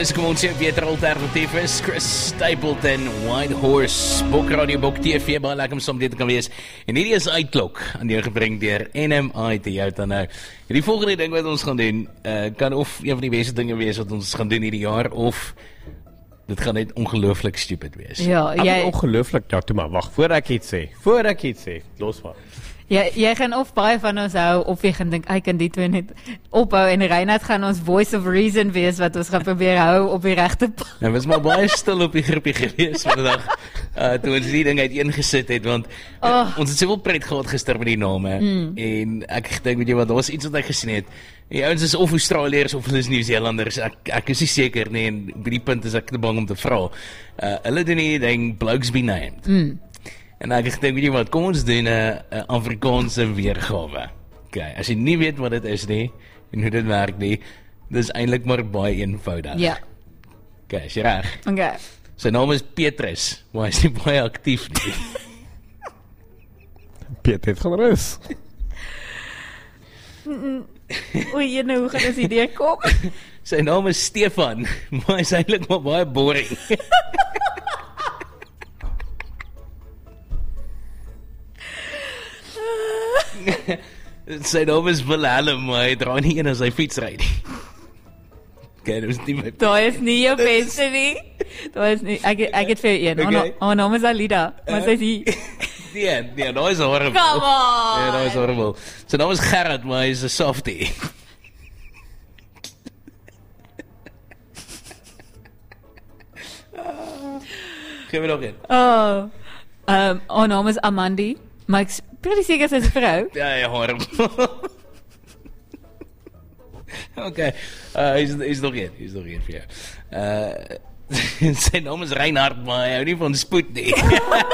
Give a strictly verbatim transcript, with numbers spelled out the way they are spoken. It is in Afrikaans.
is, kom ons sê, beter alternatief is Chris Stapleton, White Horse, Bok Radio, Bok T V, baie lekker om som dit te kan wees. En hierdie is Uitklok, aan jou gebring deur N M I te jou dan nou. Die volgende ding wat ons gaan doen, uh, kan of een van die beste dinge wees wat ons gaan doen hierdie jaar, of dit gaan net ongelooflik stupid wees. Ja, jy... Ongelooflik, ja, toe maar, wacht, voor ek iets sê, voor ek iets sê, los maar. Jy, jy gaan of baie van ons hou, of jy gaan dink, ek kan die twee net ophou, en Reinhard gaan ons voice of reason wees, wat ons gaan probeer hou op die rechte pad. Nou, was maar baie stil op die groepie gewees vandag, uh, toe ons die ding uiteengesit het, want uh, oh. ons het soveel pret gehad gister met die name, mm. en ek dink, weet jy wat, daar was iets wat ek gesien het, die ouens is of Australiërs of hulle is Nieuw-Zeelanders, ek, ek is nie seker nie, en by die punt is ek te bang om te vra. Uh, hulle doen die ding, blokes be named. Mm. En ek dink, weet jy wat, kom ons doen een Afrikaanse weergawe. Okay, as jy nie weet wat dit is nie, en hoe dit werk nie, dit is eintlik maar baie eenvoudig. Ja. Okay, is jy reg? Okay. Sy naam is Petrus, maar hy is nie baie actief nie. Peter het gaan rus. Oei, jy nou, hoe gaan ons idee kom? Sy naam is Stefan, maar hy is eintlik maar baie boring. Sy naam is Willem, maar hy dra nie een as hy fiets ry nie. Okay, dit is nie my... Daar is nie jou beste nie. Daar is nie, ek, ek het vir een. Okay. Haar naam is Alida, maar sy is hier. Nee, nee, dat is horrible. Come on! Nee, dat is horrible. Sy naam is Gerrit, maar hy is 'n softie. Geef my nog een. Oh, um, haar naam is Amandi, maar ek is pretty seker sy is 'n vrou. Ja, ja, horrible. Okay, uh, hy is, hy is nog een, hy is nog een vir jou. Uh, sy naam is Reinhard, maar hy hou nie van spoed nie.